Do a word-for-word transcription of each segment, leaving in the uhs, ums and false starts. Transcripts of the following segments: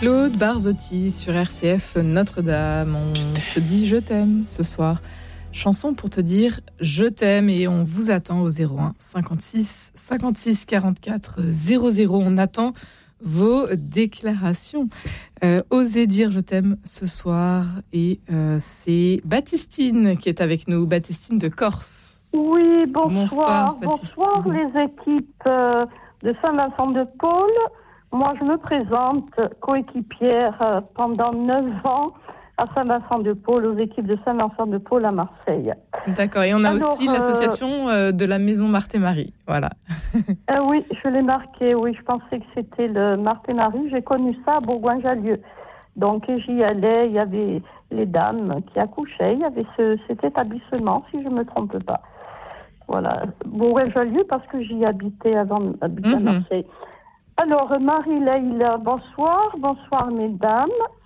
Claude Barzotti sur R C F Notre-Dame. On se dit je t'aime ce soir. Chanson pour te dire je t'aime et on vous attend au zéro un cinquante-six cinquante-six quarante-quatre zéro zéro. On attend vos déclarations. Euh, osez dire je t'aime ce soir et euh, c'est Baptistine qui est avec nous. Baptistine de Corse. Oui, bonsoir. Bonsoir, bonsoir les équipes euh, de Saint-Vincent-de-Paul. Moi, je me présente coéquipière euh, pendant neuf ans à Saint-Vincent-de-Paul, aux équipes de Saint-Vincent-de-Paul à Marseille. D'accord, et on a Alors, aussi l'association euh, de la Maison Marthe et Marie, voilà. euh, oui, je l'ai marqué, oui, je pensais que c'était le Marthe et Marie. J'ai connu ça à Bourgoin-Jallieu. Donc, j'y allais, il y avait les dames qui accouchaient, il y avait ce, cet établissement, si je ne me trompe pas. Voilà, Bourgoin-Jallieu, parce que j'y habitais avant d'habiter mm-hmm. à Marseille. Alors, Marie-Leïla, bonsoir, bonsoir mesdames.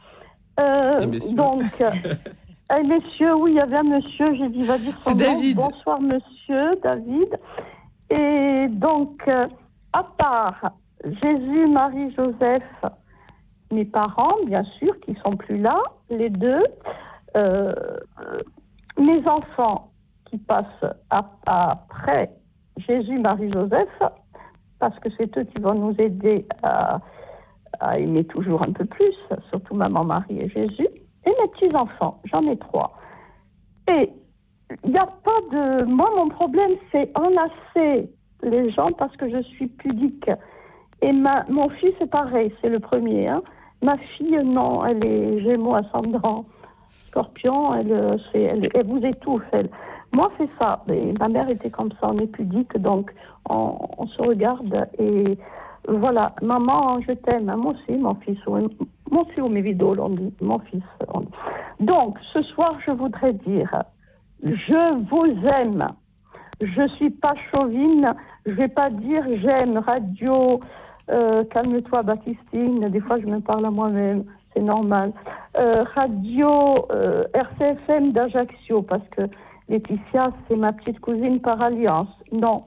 Euh, et messieurs. Donc, euh, messieurs, oui, il y avait un monsieur, j'ai dit, va dire son nom. David. Bonsoir monsieur, David. Et donc, euh, à part Jésus, Marie, Joseph, mes parents, bien sûr, qui sont plus là, les deux, euh, mes enfants qui passent à, après Jésus, Marie, Joseph, parce que c'est eux qui vont nous aider à, à aimer toujours un peu plus, surtout maman, Marie et Jésus, et mes petits-enfants, j'en ai trois. Et il n'y a pas de... Moi, mon problème, c'est enlacer les gens parce que je suis pudique. Et ma... mon fils, c'est pareil, c'est le premier. Hein. Ma fille, non, elle est Gémeaux ascendant Scorpion, elle, c'est, elle, elle vous étouffe, elle. Moi, c'est ça. Et ma mère était comme ça, on est pudique, donc on, on se regarde et voilà. Maman, je t'aime. Moi aussi, mon fils. Moi aussi, au mes vidéos, on dit mon fils. On dit. Donc, ce soir, je voudrais dire, je vous aime. Je suis pas chauvine. Je vais pas dire j'aime radio. Euh, calme-toi, Baptistine. Des fois, je me parle à moi-même. C'est normal. Euh, radio euh, R C F M d'Ajaccio, parce que Laetitia, c'est ma petite cousine par alliance. Non,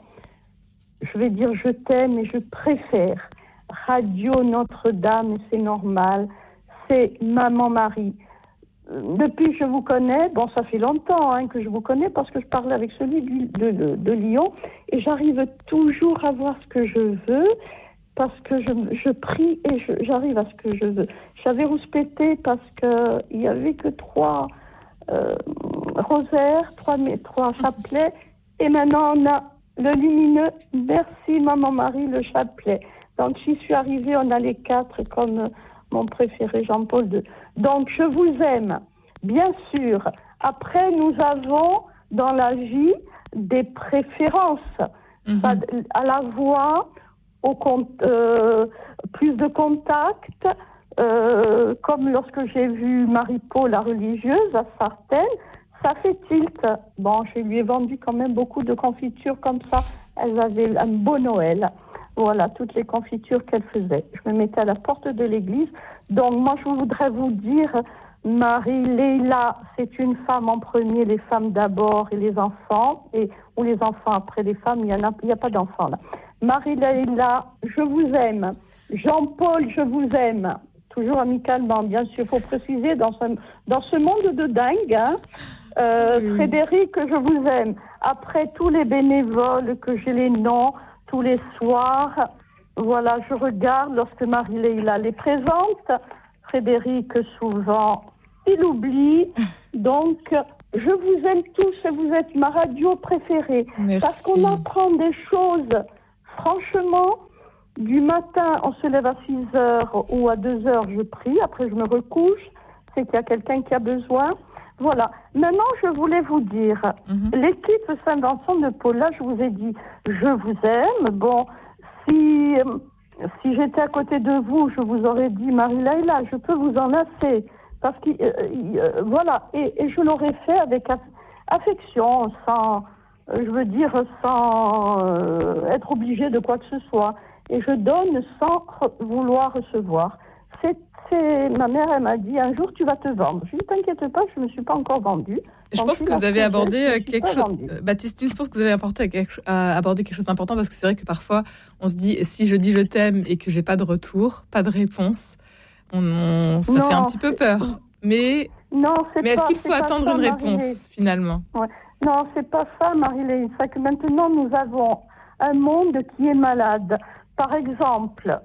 je vais dire je t'aime et je préfère Radio Notre-Dame, c'est normal. C'est Maman Marie. Depuis que je vous connais, bon, ça fait longtemps hein, que je vous connais parce que je parlais avec celui de, de, de Lyon et j'arrive toujours à voir ce que je veux parce que je, je prie et je, j'arrive à ce que je veux. J'avais rouspété parce qu'il n'y avait que trois... Euh, rosaire, trois, trois chapelets, et maintenant on a le lumineux. Merci Maman Marie, le chapelet. Donc j'y suis arrivée, on a les quatre comme euh, mon préféré Jean-Paul deux. Donc je vous aime, bien sûr. Après nous avons dans la vie des préférences, mm-hmm. à la voix, au compte, euh, plus de contact. Euh, comme lorsque j'ai vu Marie-Paul, la religieuse, à Sartène, ça fait tilt. Bon, je lui ai vendu quand même beaucoup de confitures comme ça. Elles avaient un beau Noël. Voilà, toutes les confitures qu'elle faisait. Je me mettais à la porte de l'église. Donc, moi, je voudrais vous dire, Marie-Leïla, c'est une femme en premier, les femmes d'abord et les enfants, et, ou les enfants après les femmes, il n'y a, il y a pas d'enfants là. Marie-Leïla, je vous aime. Jean-Paul, je vous aime. Toujours amicalement, bien sûr, il faut préciser, dans ce, dans ce monde de dingue, hein, euh, oui. Frédéric, je vous aime. Après tous les bénévoles que j'ai les noms, tous les soirs, voilà, je regarde lorsque Marie-Leïla les présente. Frédéric, souvent, il oublie. Donc, je vous aime tous et vous êtes ma radio préférée. Merci. Parce qu'on apprend des choses, franchement. Du matin, on se lève à six heures ou à deux heures, je prie. Après, je me recouche. C'est qu'il y a quelqu'un qui a besoin. Voilà. Maintenant, je voulais vous dire, mm-hmm. l'équipe Saint-Vincent-de-Paul, là, je vous ai dit, je vous aime. Bon, si, si j'étais à côté de vous, je vous aurais dit, Marie-Leïla, je peux vous enlacer. Parce que, euh, euh, voilà. Et, et je l'aurais fait avec aff- affection, sans, euh, je veux dire, sans euh, être obligée de quoi que ce soit. Et je donne sans vouloir recevoir. C'est, c'est... Ma mère, elle m'a dit, un jour, tu vas te vendre. Je ne t'inquiète pas, je ne me suis pas encore vendue. Je pense que vous avez abordé quelque chose... Baptistine, je pense que vous avez apporté quelque... abordé quelque chose d'important parce que c'est vrai que parfois, on se dit, si je dis je t'aime et que je n'ai pas de retour, pas de réponse, On, on, ça non, fait un petit peu peur. Mais, non, c'est mais est-ce pas, qu'il faut c'est attendre pas ça, une réponse, Marie-Lé. finalement? Ouais. Non, c'est pas ça, Marie-Lé. C'est que maintenant, nous avons un monde qui est malade. Par exemple,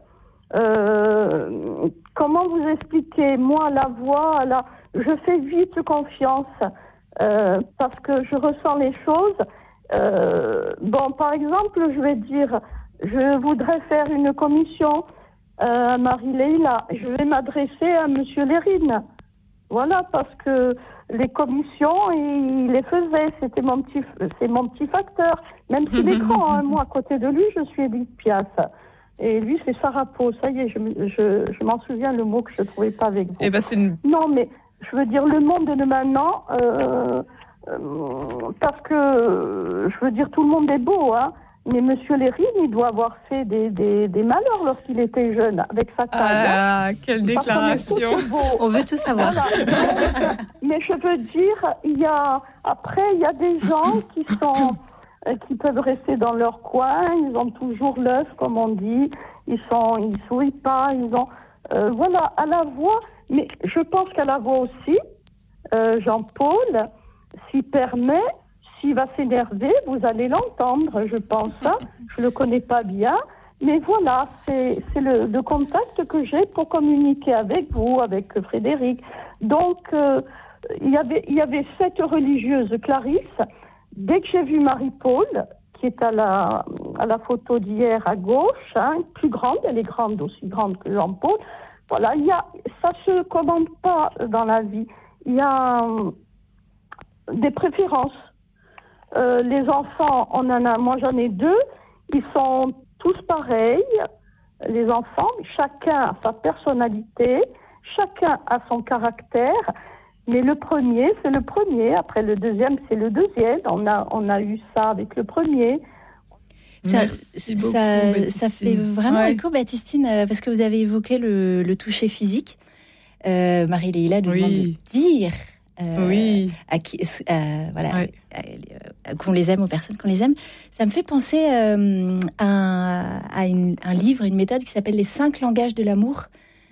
euh, comment vous expliquer? Moi, la voix, la... je fais vite confiance euh, parce que je ressens les choses. Euh, bon, par exemple, je vais dire, je voudrais faire une commission à euh, Marie-Leila. Je vais m'adresser à Monsieur Lérine. Voilà, parce que les commissions, il les faisait. C'était mon petit, c'est mon petit facteur. Même s'il est grand, hein, moi, à côté de lui, je suis Edith Piaf. Et lui, c'est Sarah Pau. Ça y est, je, je, je m'en souviens le mot que je ne trouvais pas avec vous. Eh ben, c'est une... Non, mais je veux dire, le monde de maintenant, euh, euh, parce que, je veux dire, tout le monde est beau, hein. Mais Monsieur Lérine, il doit avoir fait des, des, des malheurs lorsqu'il était jeune, avec sa taille. Ah, quelle déclaration! On veut tout savoir. Voilà. Donc, mais je veux dire, il y a, après, il y a des gens qui sont, euh, qui peuvent rester dans leur coin, ils ont toujours l'œuf, comme on dit, ils sont, ils sourient pas, ils ont, euh, voilà, à la voix, mais je pense qu'à la voix aussi, euh, Jean-Paul, s'y permet, s'il va s'énerver, vous allez l'entendre, je pense. Hein. Je le connais pas bien, mais voilà, c'est, c'est le, le contact que j'ai pour communiquer avec vous, avec Frédéric. Donc, euh, il y avait, il y avait cette religieuse Clarisse. Dès que j'ai vu Marie-Paul, qui est à la, à la photo d'hier à gauche, hein, plus grande, elle est grande, aussi grande que Jean-Paul. Voilà, il y a, ça se commande pas dans la vie. Il y a euh, des préférences. Euh, les enfants, on en a, moi j'en ai deux, ils sont tous pareils, les enfants, chacun a sa personnalité, chacun a son caractère, mais le premier, c'est le premier, après le deuxième, c'est le deuxième, on a, on a eu ça avec le premier. Ça, beaucoup, ça, ça fait vraiment ouais. écho, Baptistine, parce que vous avez évoqué le, le toucher physique. Euh, Marie-Leila nous oui. demande de dire euh, oui. à qui, euh, voilà, ouais. à, à, qu'on les aime, aux personnes qu'on les aime. Ça me fait penser euh, à, à une, un livre, une méthode qui s'appelle Les cinq langages de l'amour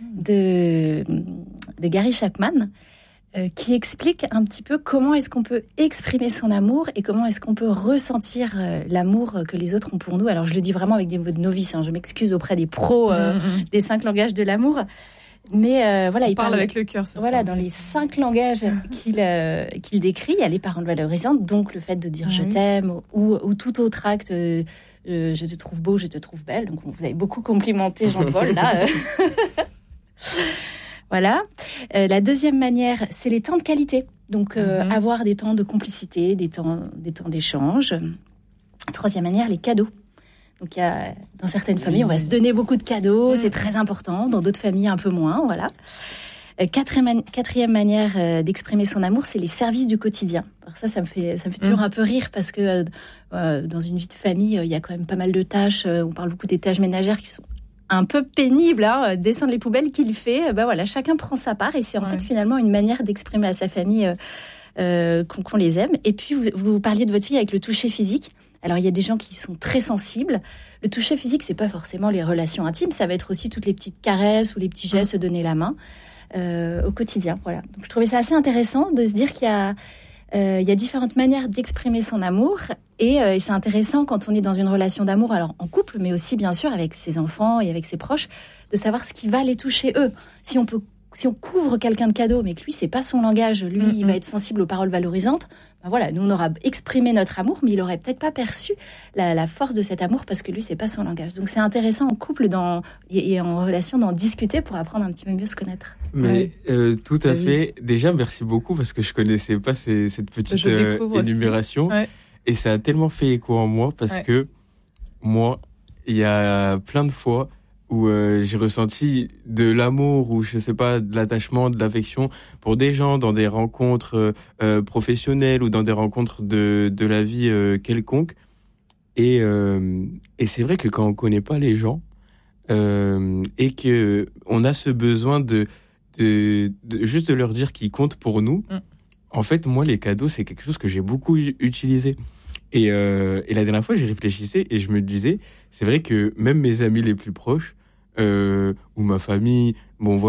de, de Gary Chapman. Euh, qui explique un petit peu comment est-ce qu'on peut exprimer son amour et comment est-ce qu'on peut ressentir euh, l'amour que les autres ont pour nous. Alors, je le dis vraiment avec des mots de novice, hein, je m'excuse auprès des pros euh, mm-hmm. des cinq langages de l'amour. Mais euh, voilà, On il parle, parle avec le cœur. Ce voilà, soir. Dans les cinq langages qu'il, euh, qu'il décrit, il y a les paroles valorisantes, donc le fait de dire mm-hmm. je t'aime ou, ou tout autre acte, euh, euh, je te trouve beau, je te trouve belle. Donc, vous avez beaucoup complimenté Jean-Paul, là. Voilà. Euh, la deuxième manière, c'est les temps de qualité. Donc, euh, mm-hmm. avoir des temps de complicité, des temps, des temps d'échange. Troisième manière, les cadeaux. Donc, il y a, dans certaines oui. familles, on va se donner beaucoup de cadeaux. Mm-hmm. C'est très important. Dans d'autres familles, un peu moins. Voilà. Euh, quatrième, quatrième manière euh, d'exprimer son amour, c'est les services du quotidien. Alors ça, ça me fait, ça me fait toujours mm-hmm. un peu rire parce que euh, dans une vie de famille, il y a quand même pas mal de tâches. Euh, on parle beaucoup des tâches ménagères qui sont un peu pénible, hein, descendre les poubelles qu'il fait. Ben voilà, chacun prend sa part et c'est en ouais. fait finalement une manière d'exprimer à sa famille euh, euh, qu'on, qu'on les aime. Et puis vous, vous parliez de votre fille avec le toucher physique. Alors il y a des gens qui sont très sensibles. Le toucher physique, c'est pas forcément les relations intimes, ça va être aussi toutes les petites caresses ou les petits gestes, se donner la main euh, au quotidien. Voilà. Donc je trouvais ça assez intéressant de se dire qu'il y a Euh, il y a différentes manières d'exprimer son amour et, euh, et c'est intéressant quand on est dans une relation d'amour, alors en couple, mais aussi bien sûr avec ses enfants et avec ses proches, de savoir ce qui va les toucher eux. Si on peut, si on couvre quelqu'un de cadeaux, mais que lui c'est pas son langage, lui mm-hmm. il va être sensible aux paroles valorisantes. Ben voilà, nous on aura exprimé notre amour, mais il aurait peut-être pas perçu la, la force de cet amour parce que lui c'est pas son langage. Donc c'est intéressant en couple d'en, et, et en relation d'en discuter pour apprendre un petit peu mieux se connaître. Mais euh, tout à fait. Déjà, merci beaucoup parce que je connaissais pas ces, cette petite euh, énumération ouais. et ça a tellement fait écho en moi parce ouais. que moi, il y a plein de fois où euh, j'ai ressenti de l'amour ou je sais pas de l'attachement, de l'affection pour des gens dans des rencontres euh, professionnelles ou dans des rencontres de de la vie euh, quelconque et euh, et c'est vrai que quand on connaît pas les gens euh, et que on a ce besoin de De, de, juste de leur dire qu'ils comptent pour nous. Mm. En fait, moi, les cadeaux, c'est quelque chose que j'ai beaucoup u- utilisé. Et, euh, et la dernière fois, j'y réfléchissais et je me disais, c'est vrai que même mes amis les plus proches, euh, ou ma famille, bon voilà,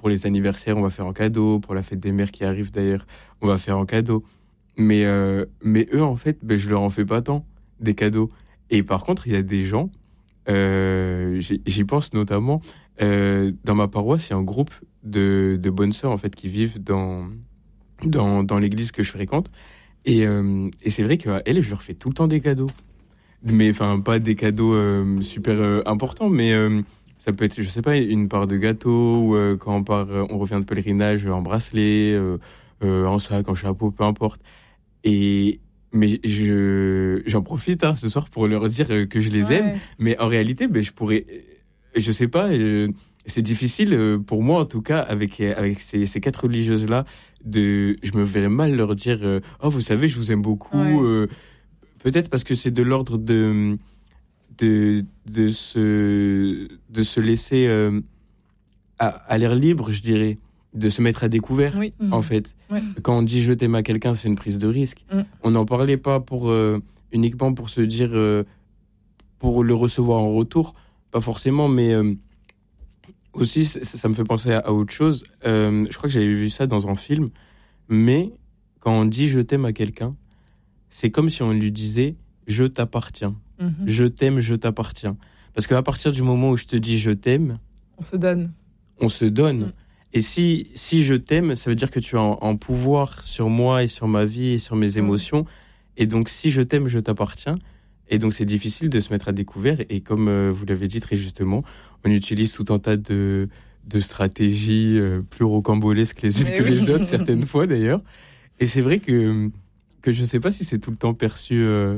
pour les anniversaires, on va faire en cadeau. Pour la fête des mères qui arrive d'ailleurs, on va faire en cadeau. Mais, euh, mais eux, en fait, ben, je leur en fais pas tant des cadeaux. Et par contre, il y a des gens, euh, j'y, j'y pense notamment, euh, dans ma paroisse, il y a un groupe de, de bonnes sœurs en fait, qui vivent dans, dans, dans l'église que je fréquente. Et, euh, et c'est vrai qu'à elles, je leur fais tout le temps des cadeaux. Mais enfin, pas des cadeaux euh, super euh, importants, mais euh, ça peut être, je sais pas, une part de gâteau, ou euh, quand on, part, on revient de pèlerinage, en bracelet, euh, euh, en sac, en chapeau, peu importe. Et mais je j'en profite hein, ce soir pour leur dire que je les ouais. aime. Mais en réalité, ben je pourrais, je sais pas, euh, c'est difficile pour moi en tout cas avec avec ces, ces quatre religieuses là. De, je me verrais mal leur dire euh, oh vous savez je vous aime beaucoup. Ouais. Euh, peut-être parce que c'est de l'ordre de de de se de se laisser euh, à, à l'air libre, je dirais. De se mettre à découvert, oui. mmh. en fait. Ouais. Quand on dit je t'aime à quelqu'un, c'est une prise de risque. Mmh. On n'en parlait pas pour, euh, uniquement pour se dire, euh, pour le recevoir en retour, pas forcément, mais euh, aussi, ça, ça me fait penser à, à autre chose. Euh, je crois que j'avais vu ça dans un film, mais quand on dit je t'aime à quelqu'un, c'est comme si on lui disait je t'appartiens. Mmh. Je t'aime, je t'appartiens. Parce qu'à partir du moment où je te dis je t'aime, on se donne. On se donne. Mmh. Et si, si je t'aime, ça veut dire que tu as en, en pouvoir sur moi et sur ma vie et sur mes émotions. Mmh. Et donc, si je t'aime, je t'appartiens. Et donc, c'est difficile de se mettre à découvert. Et comme euh, vous l'avez dit très justement, on utilise tout un tas de, de stratégies euh, plus rocambolesques les unes Mais que oui. les autres, certaines fois d'ailleurs. Et c'est vrai que, que je ne sais pas si c'est tout le temps perçu... Euh,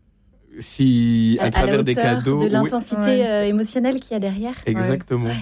si à, à travers des cadeaux... de l'intensité ouais. euh, émotionnelle qu'il y a derrière. Exactement. Ouais.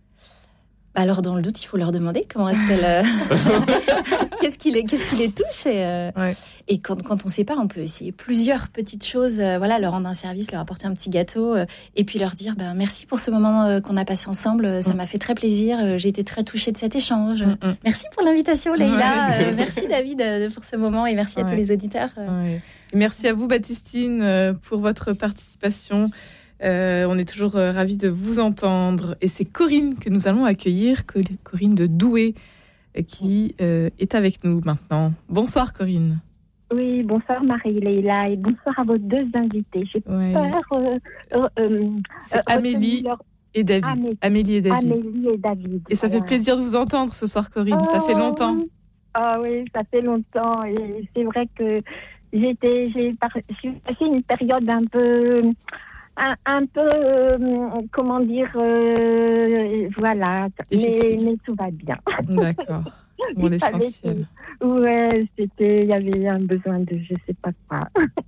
Alors, dans le doute, il faut leur demander comment est-ce qu'elle... Euh... qu'est-ce, qui les, qu'est-ce qui les touche. Et, euh... ouais. et quand, quand on ne sait pas, on peut essayer plusieurs petites choses. Euh, voilà, leur rendre un service, leur apporter un petit gâteau. Euh, et puis leur dire, ben, merci pour ce moment euh, qu'on a passé ensemble. Ça mm. m'a fait très plaisir. Euh, j'ai été très touchée de cet échange. Mm, mm. Merci pour l'invitation, Leïla. Ouais. Euh, merci, David, euh, pour ce moment. Et merci ouais. à tous les auditeurs. Euh... Ouais. Merci à vous, Baptistine, euh, pour votre participation. Euh, on est toujours euh, ravis de vous entendre. Et c'est Corinne que nous allons accueillir, Corinne de Douai, qui euh, est avec nous maintenant. Bonsoir Corinne. Oui, bonsoir Marie-Leïla et bonsoir à vos deux invités. J'ai ouais. peur... Euh, euh, euh, c'est euh, Amélie leur... et David. Amé... Amélie et David. Amélie et David. Et ça voilà. fait plaisir de vous entendre ce soir Corinne, oh, ça fait longtemps. Ah oh, oui, ça fait longtemps et c'est vrai que j'étais, j'ai, par... j'ai passé une période un peu... Un, un peu, euh, comment dire, euh, voilà, mais, mais tout va bien. D'accord, bon, l'essentiel. Que, ouais, c'était, il y avait un besoin de je sais pas quoi.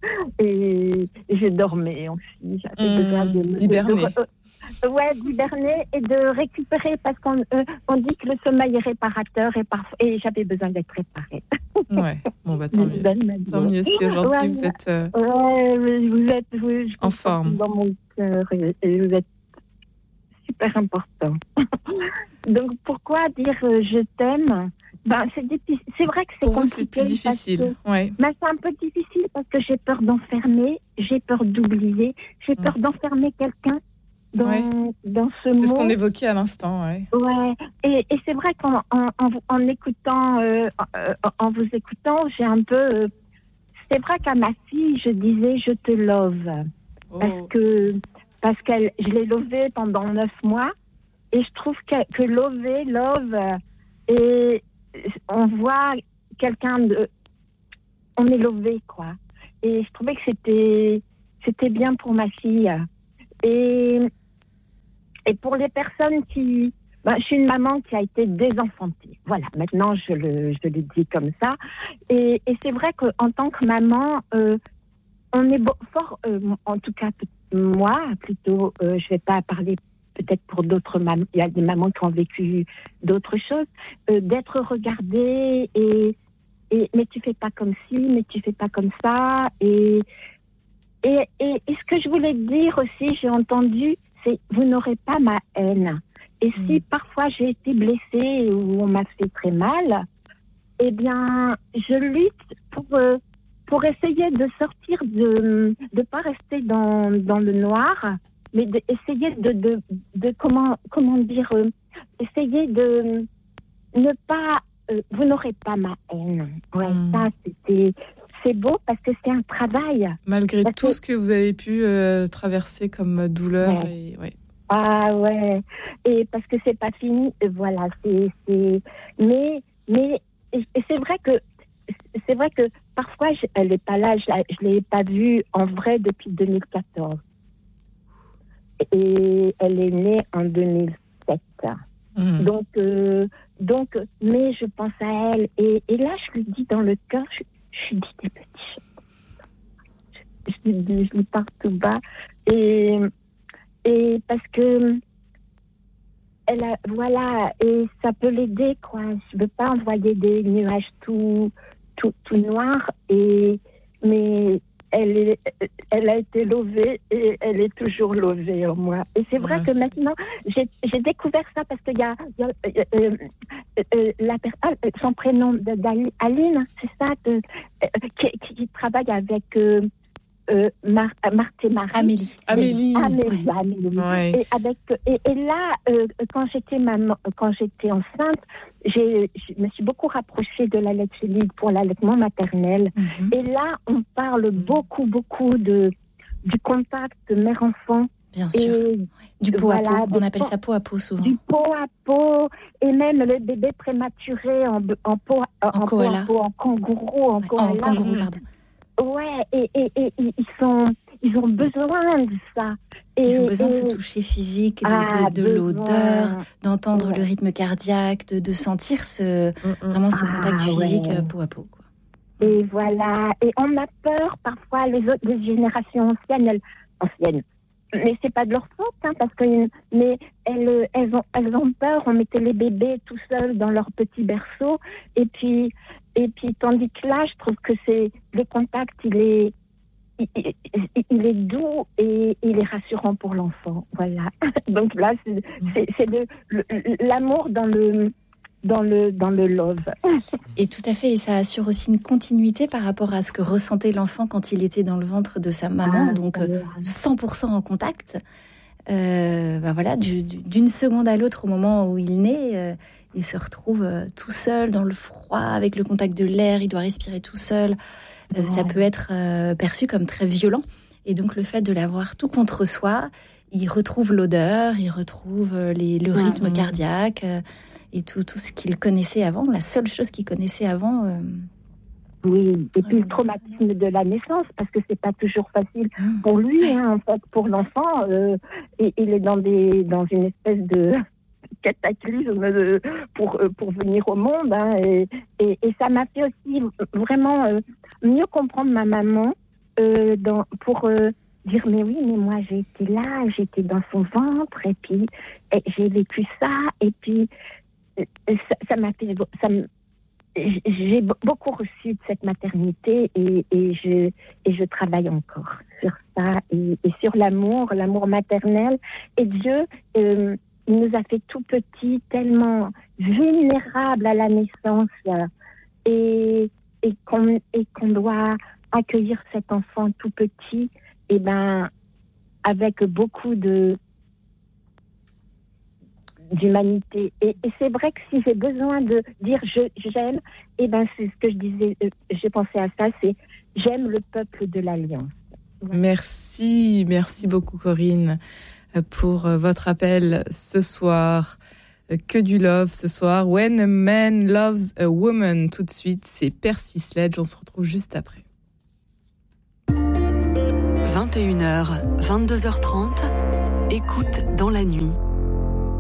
Et, et je dormais aussi, j'avais mmh, besoin de... d'hiberner. De, de, ouais, d'hiberner et de récupérer parce qu'on euh, on dit que le sommeil est réparateur et, parf- et j'avais besoin d'être réparée. Ouais, bon bah tant mieux. Tant mieux si aujourd'hui ouais, vous êtes, euh, ouais, vous êtes vous, en forme. Dans mon cœur et, et vous êtes super important. Donc pourquoi dire euh, je t'aime? Ben c'est difficile. C'est vrai que c'est Pour compliqué. Vous, c'est plus difficile. Que, ouais. Ben, c'est un peu difficile parce que j'ai peur d'enfermer, j'ai peur d'oublier, j'ai peur mmh. d'enfermer quelqu'un. Dans, ouais. dans ce c'est mot. ce qu'on évoquait à l'instant, ouais. Ouais. Et, et c'est vrai qu'en en, en, en écoutant, euh, en, en vous écoutant, j'ai un peu. Euh, c'est vrai qu'à ma fille, je disais je te love oh. parce que parce qu'elle, je l'ai lovée pendant neuf mois et je trouve que, que lover, love, et on voit quelqu'un de, on est lové quoi. Et je trouvais que c'était c'était bien pour ma fille. Et Et pour les personnes qui... Ben, je suis une maman qui a été désenfantée. Voilà, maintenant je le, je le dis comme ça. Et, et c'est vrai qu'en tant que maman, euh, on est bo- fort, euh, en tout cas moi, plutôt, euh, je ne vais pas parler peut-être pour d'autres mamans, il y a des mamans qui ont vécu d'autres choses, euh, d'être regardée et, et mais tu fais pas comme ci, mais tu fais pas comme ça. Et, et, et, et ce que je voulais dire aussi, j'ai entendu, c'est vous n'aurez pas ma haine. Et si mmh. parfois j'ai été blessée ou on m'a fait très mal, eh bien, je lutte pour, euh, pour essayer de sortir, de ne pas rester dans, dans le noir, mais d'essayer de, de, de, comment, comment dire, euh, essayez de ne pas... Euh, vous n'aurez pas ma haine. Ouais, mmh. Ça, c'était... C'est beau parce que c'est un travail. Malgré parce tout que... ce que vous avez pu euh, traverser comme douleur. Ouais. Et, ouais. Ah ouais. Et parce que c'est pas fini. Voilà. C'est, c'est... Mais, mais et c'est vrai que c'est vrai que parfois je, elle n'est pas là. Je ne l'ai pas vue en vrai depuis deux mille quatorze. Et elle est née en deux mille sept. Mmh. Donc, euh, donc, mais je pense à elle. Et, et là, je lui dis dans le cœur, je, je lui dis des petits choses. Je, je, je, je lui parle tout bas. Et, et parce que, elle a, voilà, et ça peut l'aider, quoi. Je ne veux pas envoyer des nuages tout, tout, tout noirs. Et, mais elle, est, elle a été lovée et elle est toujours lovée en moi. Et c'est vrai Merci. que maintenant, j'ai, j'ai découvert ça parce qu'il y a, il y a euh, euh, euh, la, ah, son prénom d'Aline, c'est ça, de, euh, qui, qui travaille avec euh, euh, Mar- Marthe et Marie. Amélie. Amélie. Amélie. Ouais. Amélie. Ouais. Et, avec, et, et là, euh, quand, j'étais maman, quand j'étais enceinte, J'ai, je me suis beaucoup rapprochée de la laite libre pour l'allaitement maternel. Mm-hmm. Et là, on parle mm-hmm. beaucoup, beaucoup de, du contact mère-enfant. Bien sûr. Et, du pot voilà, à pot. On appelle po- ça pot à pot souvent. Du pot à pot. Et même le bébé prématuré en, en, pot, en, en, pot à pot, en kangourou. En, ouais, en kangourou, pardon. Ouais, et, et, et, et ils, sont, ils ont besoin de ça. Et, ils ont besoin et... de se toucher physique, de, ah, de, de l'odeur, d'entendre ouais. le rythme cardiaque, de, de sentir ce, mm-mm. vraiment ce contact ah, physique ouais. peau à peau. Quoi. Et voilà. Et on a peur parfois, les autres les générations anciennes, elles, anciennes. Mais c'est pas de leur faute, hein, parce que mais elles, elles, ont, elles ont peur. On mettait les bébés tout seuls dans leur petit berceau, et puis, et puis tandis que là, je trouve que c'est le contact, il est, il, il, il est doux et il est rassurant pour l'enfant. Voilà. Donc là, c'est, c'est, c'est le, le, l'amour dans le dans le dans le love. Et tout à fait, et ça assure aussi une continuité par rapport à ce que ressentait l'enfant quand il était dans le ventre de sa maman, ah, donc euh, cent pour cent en contact. Euh, ben voilà, du, du, d'une seconde à l'autre, au moment où il naît, euh, il se retrouve euh, tout seul dans le froid, avec le contact de l'air, il doit respirer tout seul. Euh, ouais. Ça peut être euh, perçu comme très violent. Et donc le fait de l'avoir tout contre soi, il retrouve l'odeur, il retrouve les, le rythme mmh. cardiaque. Euh, et tout, tout ce qu'il connaissait avant, la seule chose qu'il connaissait avant. Euh... Oui, et puis le traumatisme de la naissance, parce que c'est pas toujours facile pour lui, hein, en fait, pour l'enfant. Euh, et il est dans, des, dans une espèce de cataclysme de, pour, pour venir au monde. Hein, et, et, et ça m'a fait aussi vraiment euh, mieux comprendre ma maman euh, dans, pour... Euh, dire mais oui mais moi j'ai été là, j'étais dans son ventre et puis et j'ai vécu ça et puis ça, ça m'a fait ça me, j'ai beaucoup reçu de cette maternité et, et je et je travaille encore sur ça et, et sur l'amour l'amour maternel. Et Dieu euh, il nous a fait tout petits, tellement vulnérables à la naissance et et qu'on et qu'on doit accueillir cet enfant tout petit et ben avec beaucoup de d'humanité. Et, et c'est vrai que si j'ai besoin de dire je, j'aime, et ben c'est ce que je disais, euh, j'ai pensé à ça, c'est j'aime le peuple de l'Alliance. Voilà. Merci, merci beaucoup Corinne pour votre appel ce soir. Que du love ce soir. When a man loves a woman. Tout de suite, c'est Percy Sledge. On se retrouve juste après. vingt et une heures, vingt-deux heures trente, écoute dans la nuit.